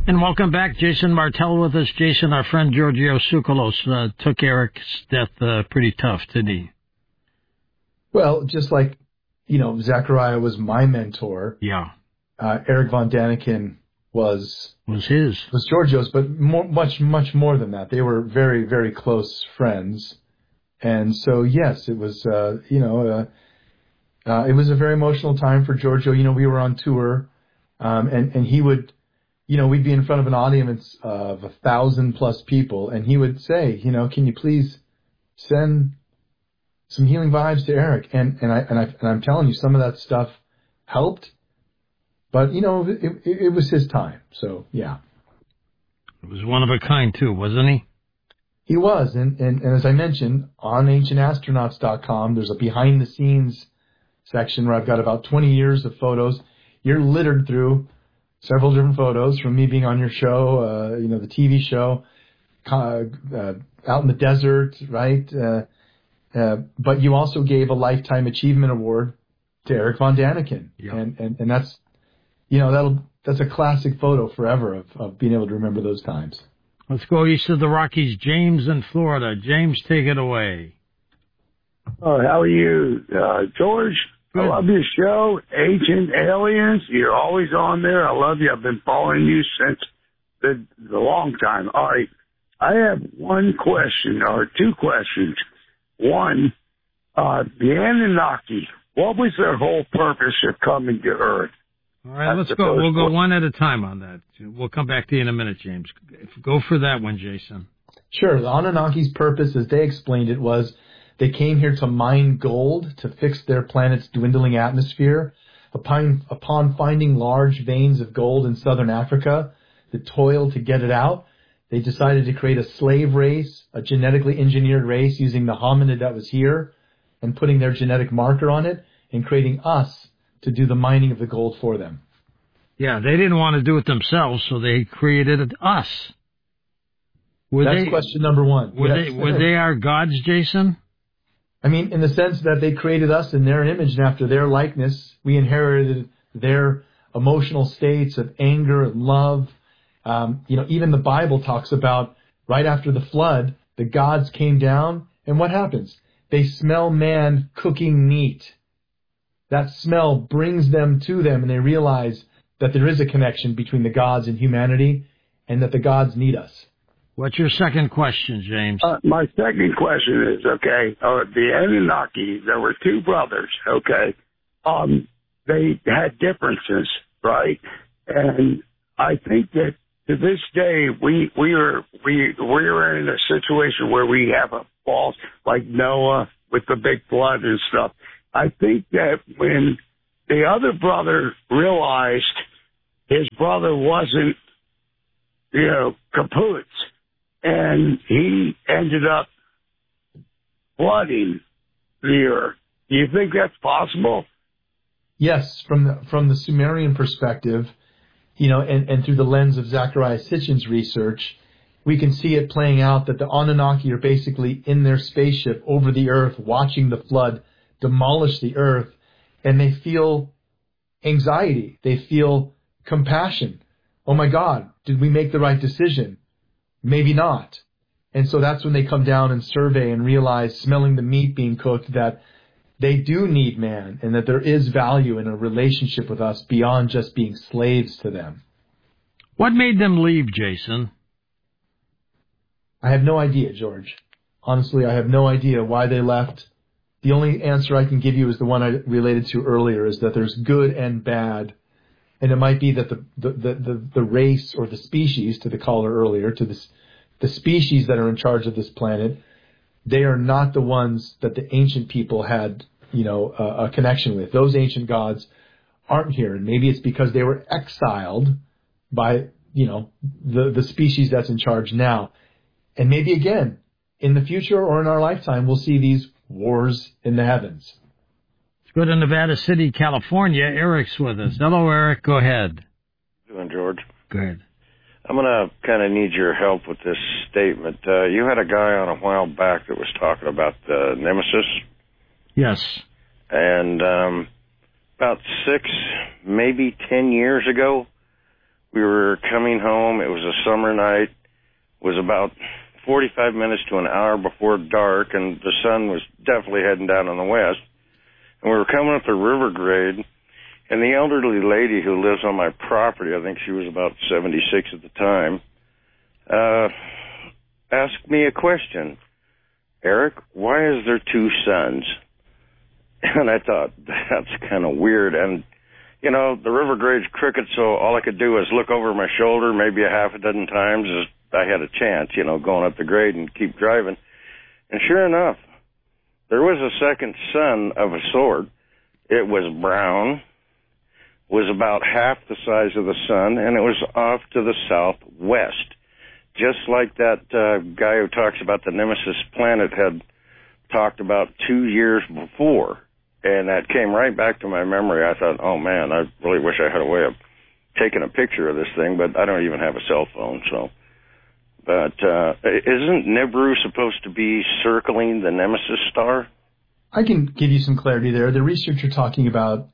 And welcome back. Jason Martell with us. Jason, our friend Giorgio Tsoukalos took Eric's death pretty tough, didn't he? Well, just like, Zechariah was my mentor. Yeah. Eric Von Daniken was Giorgio's, but much more than that. They were very, very close friends. And so, yes, it was, it was a very emotional time for Giorgio. We were on tour, and he would, we'd be in front of an audience of 1,000+ people, and he would say, can you please send some healing vibes to Eric? And I'm telling you, some of that stuff helped, but it was his time. So yeah, it was one of a kind too, wasn't he? He was, and as I mentioned, on ancientastronauts.com, there's a behind the scenes section where I've got about 20 years of photos. You're littered through several different photos from me being on your show, the TV show, out in the desert, right? But you also gave a Lifetime Achievement Award to Eric Von Daniken. Yeah. And that's, that's a classic photo forever of being able to remember those times. Let's go east of the Rockies. James in Florida. James, take it away. Oh, how are you, George? Good. I love your show, Ancient Aliens. You're always on there. I love you. I've been following you since the long time. All right. I have one question or two questions. One, the Anunnaki, what was their whole purpose of coming to Earth? All right, let's go. We'll go one at a time on that. We'll come back to you in a minute, James. Go for that one, Jason. Sure. The Anunnaki's purpose, as they explained it, was they came here to mine gold to fix their planet's dwindling atmosphere. Upon finding large veins of gold in southern Africa, the toil to get it out, they decided to create a slave race, a genetically engineered race using the hominid that was here and putting their genetic marker on it and creating us to do the mining of the gold for them. Yeah, they didn't want to do it themselves, so they created us. That's question number one. Were they our gods, Jason? I mean, in the sense that they created us in their image and after their likeness, we inherited their emotional states of anger and love. Even the Bible talks about right after the flood, the gods came down, and what happens? They smell man cooking meat. That smell brings them to them, and they realize that there is a connection between the gods and humanity, and that the gods need us. What's your second question, James? My second question is, the Anunnaki, there were two brothers, they had differences, right? And I think that to this day, we're in a situation where we have a false, like Noah with the big flood and stuff. I think that when the other brother realized his brother wasn't, kaput, and he ended up flooding the earth. Do you think that's possible? Yes, from the Sumerian perspective, and through the lens of Zecharia Sitchin's research, we can see it playing out that the Anunnaki are basically in their spaceship over the earth, watching the flood demolish the earth, and they feel anxiety. They feel compassion. Oh my God, did we make the right decision? Maybe not. And so that's when they come down and survey and realize, smelling the meat being cooked, that they do need man and that there is value in a relationship with us beyond just being slaves to them. What made them leave, Jason? I have no idea, George. Honestly, I have no idea why they left. The only answer I can give you is the one I related to earlier, is that there's good and bad. And it might be that the race or the species, to the caller earlier, to the species that are in charge of this planet, they are not the ones that the ancient people had, a connection with. Those ancient gods aren't here. And maybe it's because they were exiled by, the species that's in charge now. And maybe again, in the future or in our lifetime, we'll see these wars in the heavens. Let's go to Nevada City, California. Eric's with us. Hello, Eric. Go ahead. Doing, George? Go ahead. I'm going to kind of need your help with this statement. You had a guy on a while back that was talking about the Nemesis. Yes. And about 6, maybe 10 years ago, We were coming home. It was a summer night. It was about 45 minutes to an hour before dark, and the sun was definitely heading down in the west. And we were coming up the river grade, and the elderly lady who lives on my property, I think she was about 76 at the time, asked me a question. Eric, why is there two suns? And I thought, that's kind of weird. And, you know, the river grade's crooked, so all I could do was look over my shoulder maybe a half a dozen times as I had a chance, you know, going up the grade and keep driving. And sure enough, there was a second sun of a sort. It was brown, was about half the size of the sun, and it was off to the southwest. Just like that guy who talks about the Nemesis planet had talked about 2 years before. And that came right back to my memory. I thought, oh, man, I really wish I had a way of taking a picture of this thing, but I don't even have a cell phone. So, but isn't Nibiru supposed to be circling the Nemesis star? I can give you some clarity there. The research you're talking about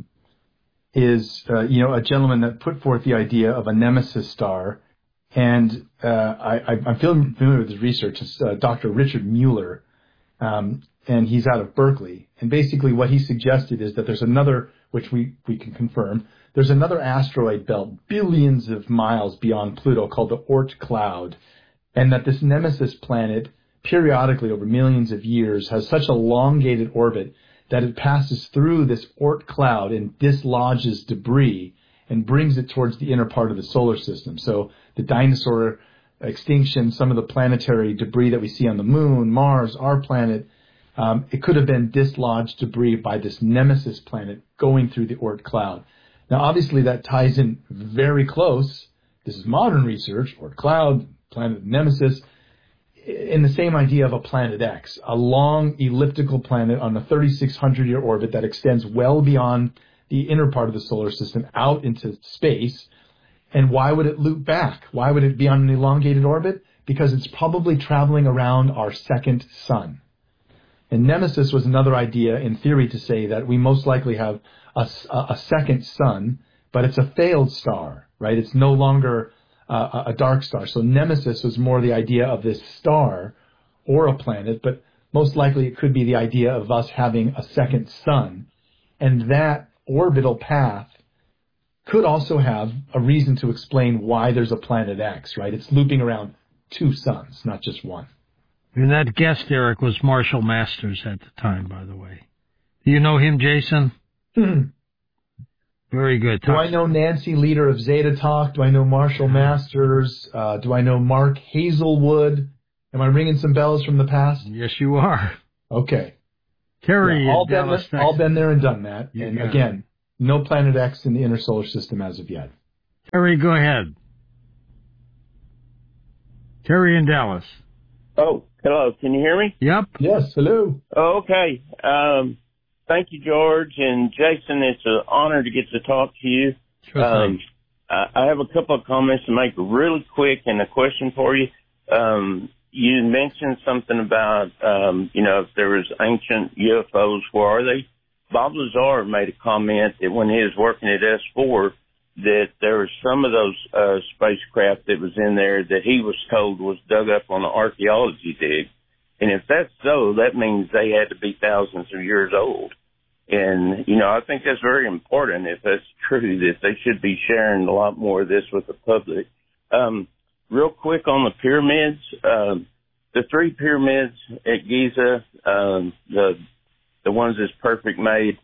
is, a gentleman that put forth the idea of a Nemesis star. And I'm familiar with his research. It's Dr. Richard Mueller, and he's out of Berkeley. And basically what he suggested is that there's another, which we can confirm, there's another asteroid belt billions of miles beyond Pluto called the Oort cloud, and that this Nemesis planet periodically over millions of years has such a elongated orbit that it passes through this Oort cloud and dislodges debris and brings it towards the inner part of the solar system. So the dinosaur extinction, some of the planetary debris that we see on the moon, Mars, our planet, it could have been dislodged debris by this Nemesis planet going through the Oort cloud. Now, obviously, that ties in very close. This is modern research, Oort cloud, planet Nemesis, in the same idea of a planet X, a long elliptical planet on a 3,600-year orbit that extends well beyond the inner part of the solar system out into space. And why would it loop back? Why would it be on an elongated orbit? Because it's probably traveling around our second sun. And Nemesis was another idea in theory to say that we most likely have a second sun, but it's a failed star, right? It's no longer a dark star. So Nemesis was more the idea of this star or a planet, but most likely it could be the idea of us having a second sun. And that orbital path could also have a reason to explain why there's a planet X, right? It's looping around two suns, not just one. And that guest, Eric, was Marshall Masters at the time, by the way. Do you know him, Jason? Very good. Do I know Nancy, leader of Zeta Talk? Do I know Marshall Masters? Do I know Mark Hazelwood? Am I ringing some bells from the past? Yes, you are. Okay. Terry, yeah, all been there and done that. And again, no planet X in the inner solar system as of yet. Terry, go ahead. Terry in Dallas. Oh, hello. Can you hear me? Yep. Yes, hello. Oh, okay. Thank you, George. And Jason, it's an honor to get to talk to you. Sure thing. I have a couple of comments to make really quick and a question for you. You mentioned something about, if there was ancient UFOs, where are they? Bob Lazar made a comment that when he was working at S4, that there was some of those spacecraft that was in there that he was told was dug up on an archaeology dig. And if that's so, that means they had to be thousands of years old. And, I think that's very important if that's true, that they should be sharing a lot more of this with the public. Real quick on the pyramids, the three pyramids at Giza, the ones that's perfect made,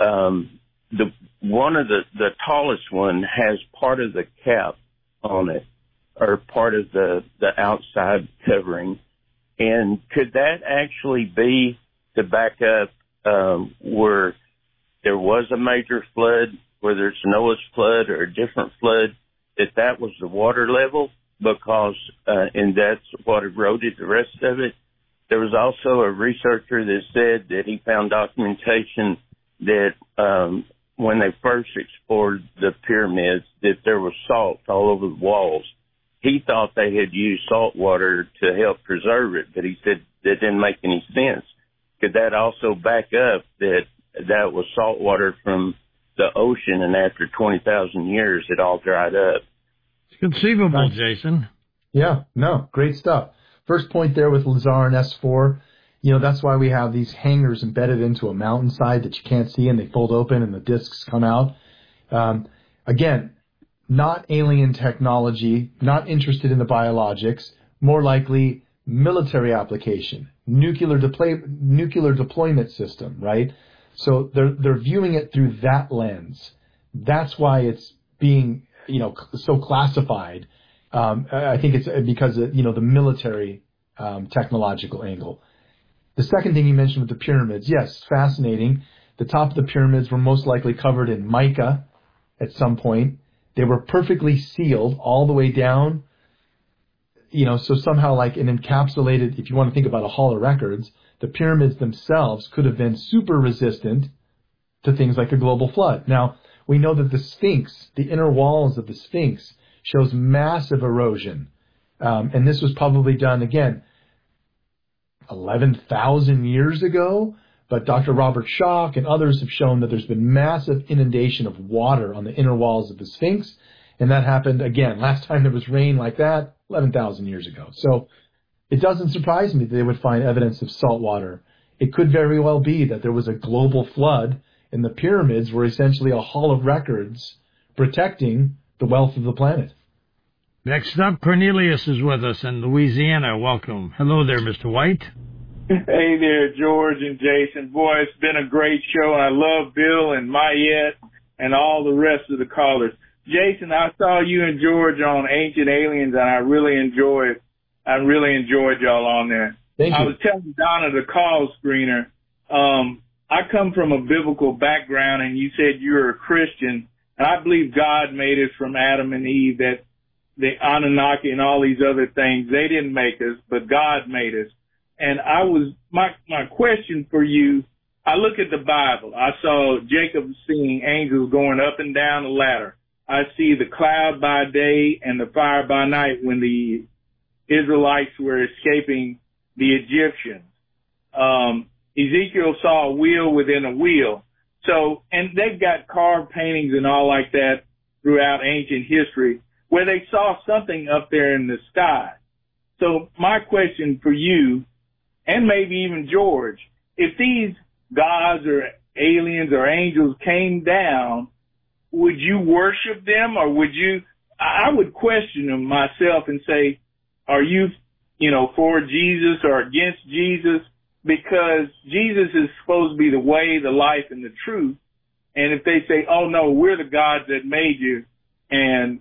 the tallest one has part of the cap on it, or part of the outside covering. And could that actually be to back up where there was a major flood, whether it's Noah's flood or a different flood, that was the water level? Because and that's what eroded the rest of it. There was also a researcher that said that he found documentation that when they first explored the pyramids, that there was salt all over the walls. He thought they had used salt water to help preserve it, but he said that didn't make any sense. Could that also back up that was salt water from the ocean, and after 20,000 years it all dried up? It's conceivable, Jason. Yeah, no, great stuff. First point there with Lazar and S4, that's why we have these hangars embedded into a mountainside that you can't see, and they fold open and the discs come out. Again, not alien technology, not interested in the biologics, more likely military application, nuclear deployment system, right? So they're viewing it through that lens. That's why it's being, so classified. I think it's because of, the military technological angle. The second thing you mentioned with the pyramids, yes, fascinating. The top of the pyramids were most likely covered in mica at some point. They were perfectly sealed all the way down, so somehow like an encapsulated, if you want to think about a hall of records, the pyramids themselves could have been super resistant to things like a global flood. Now, we know that the Sphinx, the inner walls of the Sphinx, shows massive erosion. And this was probably done, again, 11,000 years ago. But Dr. Robert Schoch and others have shown that there's been massive inundation of water on the inner walls of the Sphinx. And that happened, again, last time there was rain like that, 11,000 years ago. So it doesn't surprise me that they would find evidence of salt water. It could very well be that there was a global flood and the pyramids were essentially a hall of records protecting the wealth of the planet. Next up, Cornelius is with us in Louisiana. Welcome. Hello there, Mr. White. Hey there, George and Jason. Boy, it's been a great show. I love Bill and Mayette and all the rest of the callers. Jason, I saw you and George on Ancient Aliens, and I really enjoyed y'all on there. Thank you. I was telling Donna, the call screener, I come from a biblical background, and you said you're a Christian, and I believe God made us from Adam and Eve, that the Anunnaki and all these other things, they didn't make us, but God made us. And my question for you, I look at the Bible. I saw Jacob seeing angels going up and down the ladder. I see the cloud by day and the fire by night when the Israelites were escaping the Egyptians. Ezekiel saw a wheel within a wheel. So, and they've got carved paintings and all like that throughout ancient history where they saw something up there in the sky. So my question for you, and maybe even George, if these gods or aliens or angels came down, would you worship them, or would you, I would question them myself and say, are you, for Jesus or against Jesus? Because Jesus is supposed to be the way, the life, and the truth. And if they say, oh no, we're the gods that made you. And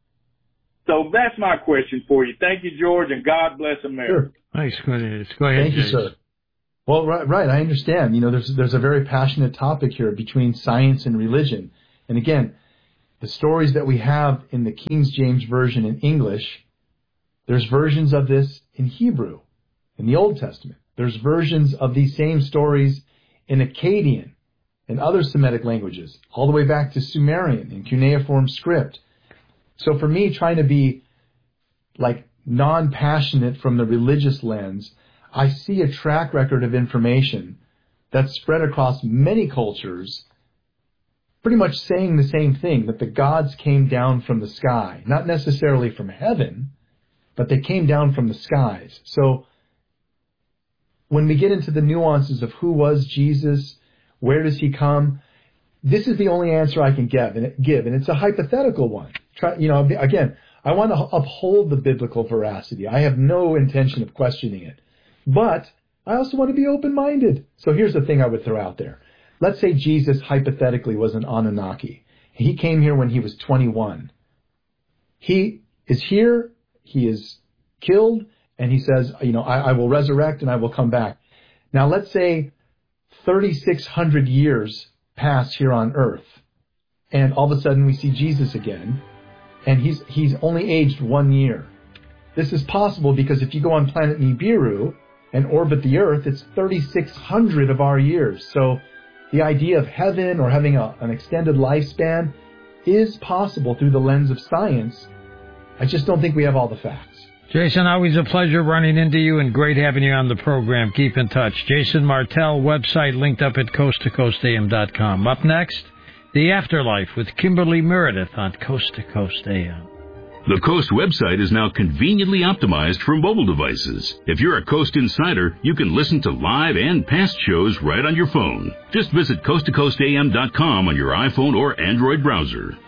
so that's my question for you. Thank you, George, and God bless America. Sure. Thanks, Cornelius. Go ahead, Thank you, James. sir. Well, right. I understand. There's a very passionate topic here between science and religion. And again, the stories that we have in the King James Version in English, there's versions of this in Hebrew, in the Old Testament. There's versions of these same stories in Akkadian and other Semitic languages, all the way back to Sumerian and cuneiform script. So for me, trying to be like non-passionate from the religious lens, I see a track record of information that's spread across many cultures, pretty much saying the same thing, that the gods came down from the sky, not necessarily from heaven, but they came down from the skies. So when we get into the nuances of who was Jesus, where does he come, this is the only answer I can give, and it's a hypothetical one. Again, I want to uphold the biblical veracity. I have no intention of questioning it. But I also want to be open-minded. So here's the thing I would throw out there. Let's say Jesus hypothetically was an Anunnaki. He came here when he was 21. He is here, he is killed, and he says, I will resurrect and I will come back. Now let's say 3,600 years pass here on earth, and all of a sudden we see Jesus again, and he's only aged 1 year. This is possible because if you go on planet Nibiru and orbit the earth, it's 3,600 of our years. So the idea of heaven or having an extended lifespan is possible through the lens of science. I just don't think we have all the facts. Jason, always a pleasure running into you and great having you on the program. Keep in touch. Jason Martell, website linked up at coasttocoastam.com. Up next, The Afterlife with Kimberly Meredith on Coast to Coast AM. The Coast website is now conveniently optimized for mobile devices. If you're a Coast insider, you can listen to live and past shows right on your phone. Just visit coasttocoastam.com on your iPhone or Android browser.